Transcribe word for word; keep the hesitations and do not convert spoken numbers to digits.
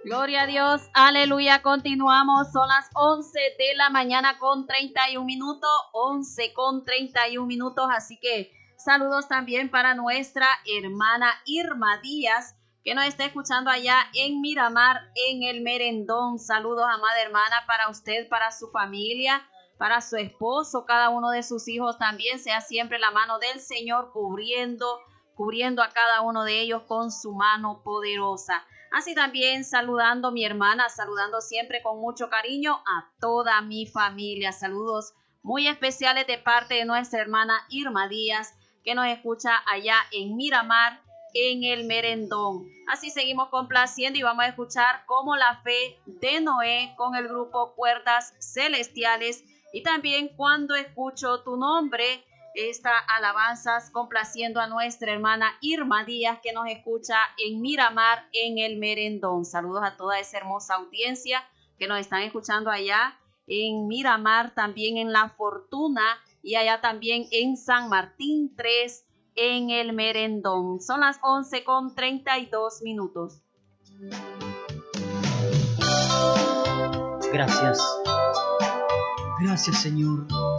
Gloria a Dios, aleluya, continuamos, son las once de la mañana con treinta y un minutos, once con treinta y un minutos, así que saludos también para nuestra hermana Irma Díaz, que nos está escuchando allá en Miramar, en el Merendón. Saludos, amada hermana, para usted, para su familia, para su esposo, cada uno de sus hijos también, sea siempre la mano del Señor cubriendo, cubriendo a cada uno de ellos con su mano poderosa. Así también saludando a mi hermana, saludando siempre con mucho cariño a toda mi familia. Saludos muy especiales de parte de nuestra hermana Irma Díaz, que nos escucha allá en Miramar, en el Merendón. Así seguimos complaciendo y vamos a escuchar Como la Fe de Noé con el grupo Cuerdas Celestiales. Y también Cuando Escucho Tu Nombre, esta alabanzas complaciendo a nuestra hermana Irma Díaz, que nos escucha en Miramar, en el Merendón. Saludos a toda esa hermosa audiencia que nos están escuchando allá en Miramar, también en La Fortuna y allá también en San Martín tres, en el Merendón. Son las once con treinta y dos minutos. Gracias. Gracias, Señor.